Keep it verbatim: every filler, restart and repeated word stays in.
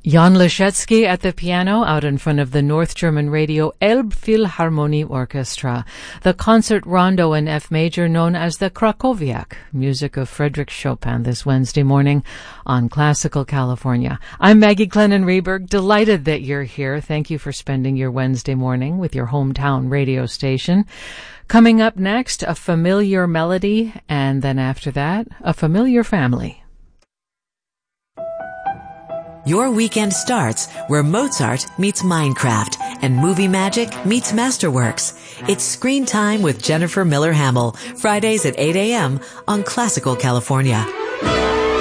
Jan Leschetski at the piano out in front of the North German Radio Elbphilharmonie Orchestra. The concert rondo in F major known as the Krakowiak, music of Frederick Chopin this Wednesday morning on Classical California. I'm Maggie Glennon-Reberg, delighted that you're here. Thank you for spending your Wednesday morning with your hometown radio station. Coming up next, a familiar melody, and then after that, a familiar family. Your weekend starts where Mozart meets Minecraft and movie magic meets Masterworks. It's Screen Time with Jennifer Miller Hamill, Fridays at eight a.m. on Classical California.